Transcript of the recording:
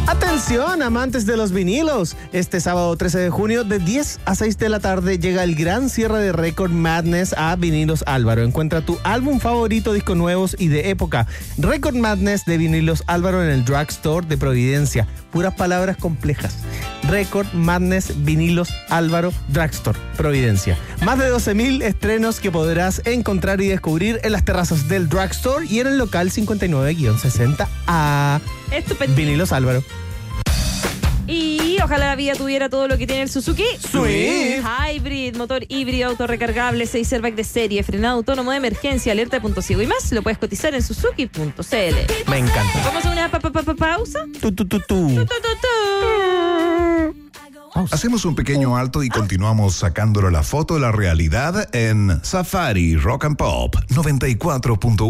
Atención, amantes de los vinilos. Este sábado 13 de junio, de 10 a 6 de la tarde, llega el gran cierre de Record Madness a Vinilos Álvaro. Encuentra tu álbum favorito, discos nuevos y de época. Record Madness de Vinilos Álvaro en el Drugstore de Providencia. Puras palabras complejas. Record Madness Vinilos Álvaro Drugstore Providencia. Más de 12.000 estrenos que podrás encontrar y descubrir en las terrazas del Drugstore y en el local 59-60A. Estupendo. Vinilos Álvaro. Y ojalá la vida tuviera todo lo que tiene el Suzuki Swift Hybrid, motor híbrido, autorrecargable, 6 airbag de serie, frenado autónomo de emergencia, alerta de punto ciego y más. Lo puedes cotizar en suzuki.cl. Me encanta. ¿Vamos a una pausa? Hacemos un pequeño alto y continuamos sacándole la foto de la realidad en Safari Rock and Pop 94.1.